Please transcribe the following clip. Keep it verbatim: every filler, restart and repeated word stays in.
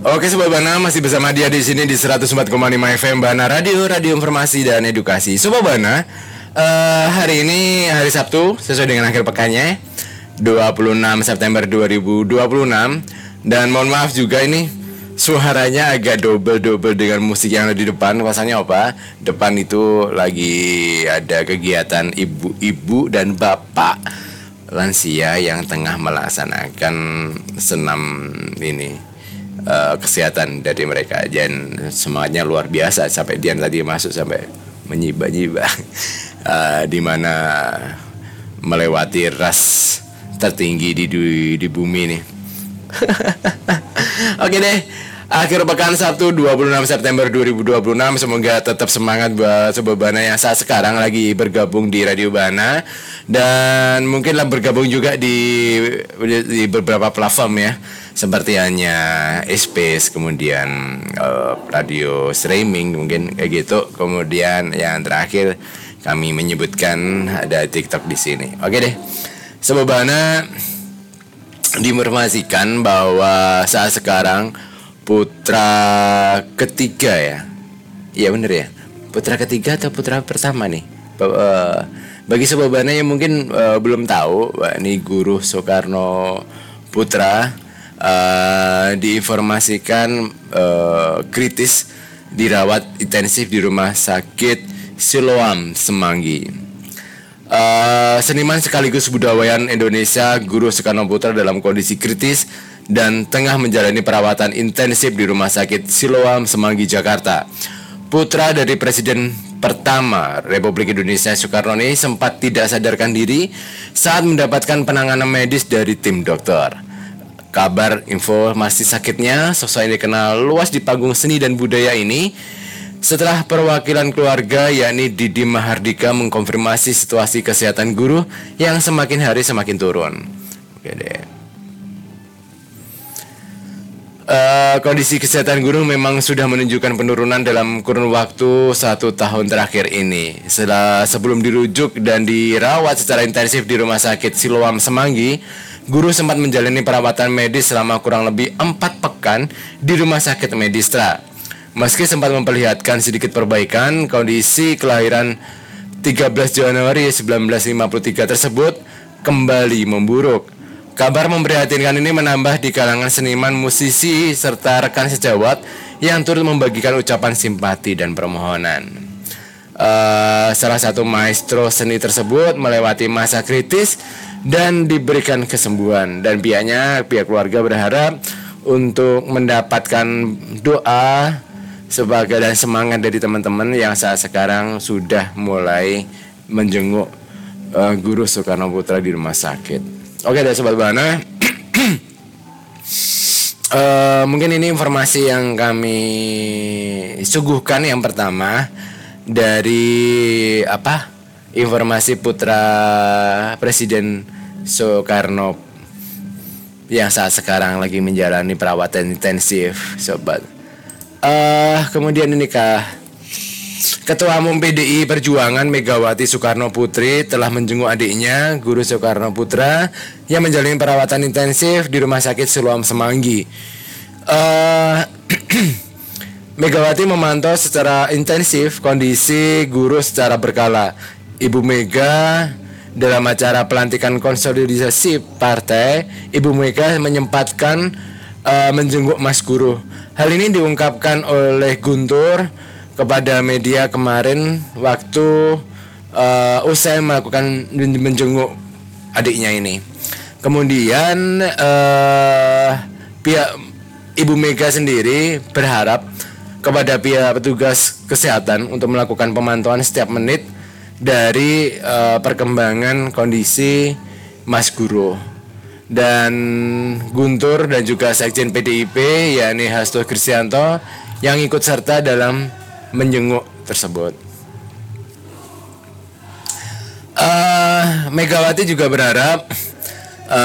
Oke Sobat Bana, masih bersama dia di sini di seratus empat koma lima F M Bana Radio, radio informasi dan edukasi. Sobat Bana, uh, hari ini hari Sabtu sesuai dengan akhir pekannya, dua puluh enam September dua ribu dua puluh enam. Dan mohon maaf juga ini suaranya agak double-double dengan musik yang ada di depan. Pasalnya apa? Depan itu lagi ada kegiatan ibu-ibu dan bapak lansia yang tengah melaksanakan senam ini. Uh, kesehatan dari mereka, dan semangatnya luar biasa sampai Dian tadi masuk sampai menyibak-nyibak uh, di mana melewati ras tertinggi di di, di bumi nih. Oke deh, akhir pekan Sabtu dua puluh enam September dua ribu dua puluh enam. Semoga tetap semangat buat Sobat Bana yang saat sekarang lagi bergabung di Radio Bana, dan mungkinlah bergabung juga di, di beberapa platform ya, seperti hanya Space, kemudian uh, radio streaming mungkin kayak gitu. Kemudian yang terakhir kami menyebutkan ada TikTok di sini. Oke deh, Sobat Bana, diinformasikan bahwa saat sekarang putra ketiga ya, iya bener ya, putra ketiga atau putra pertama nih, uh, bagi Sobat Bana yang mungkin uh, belum tahu, ini Guru Soekarno Putra Uh, diinformasikan uh, kritis dirawat intensif di Rumah Sakit Siloam Semanggi. Uh, seniman sekaligus budayawan Indonesia Guru Soekarno Putra dalam kondisi kritis dan tengah menjalani perawatan intensif di Rumah Sakit Siloam Semanggi, Jakarta. Putra dari Presiden pertama Republik Indonesia Soekarno ini sempat tidak sadarkan diri saat mendapatkan penanganan medis dari tim dokter. Kabar informasi sakitnya sosok yang dikenal luas di panggung seni dan budaya ini setelah perwakilan keluarga yakni Didi Mahardika mengkonfirmasi situasi kesehatan guru yang semakin hari semakin turun. Oke deh. Uh, kondisi kesehatan guru memang sudah menunjukkan penurunan dalam kurun waktu satu tahun terakhir ini. Setelah sebelum dirujuk dan dirawat secara intensif di Rumah Sakit Siloam Semanggi, Guru sempat menjalani perawatan medis selama kurang lebih empat pekan di Rumah Sakit Medistra. Meski sempat memperlihatkan sedikit perbaikan, kondisi kelahiran tiga belas Januari seribu sembilan ratus lima puluh tiga tersebut kembali memburuk. Kabar memprihatinkan ini menambah di kalangan seniman, musisi, serta rekan sejawat yang turut membagikan ucapan simpati dan permohonan. Uh, salah satu maestro seni tersebut melewati masa kritis dan diberikan kesembuhan, dan pihaknya, pihak keluarga berharap untuk mendapatkan doa sebagai dan semangat dari teman-teman yang saat sekarang sudah mulai menjenguk uh, Guru Soekarno Putra di rumah sakit. Oke deh Sobat Bana, uh, mungkin ini informasi yang kami suguhkan yang pertama dari apa? Informasi putra Presiden Soekarno yang saat sekarang lagi menjalani perawatan intensif, Sobat. Uh, kemudian ini kah Ketua Umum P D I Perjuangan Megawati Soekarno Putri telah menjenguk adiknya Guru Soekarno Putra yang menjalani perawatan intensif di Rumah Sakit Siloam Semanggi. Uh, Megawati memantau secara intensif kondisi guru secara berkala. Ibu Mega dalam acara pelantikan konsolidasi partai, Ibu Mega menyempatkan uh, menjenguk Mas Guru. Hal ini diungkapkan oleh Guntur kepada media kemarin waktu uh, usai melakukan menjenguk adiknya ini. Kemudian uh, pihak Ibu Mega sendiri berharap kepada pihak petugas kesehatan untuk melakukan pemantauan setiap menit dari uh, perkembangan kondisi Mas Guru. Dan Guntur dan juga Sekjen P D I P yakni Hasto Kristianto yang ikut serta dalam menjenguk tersebut. Uh, Megawati juga berharap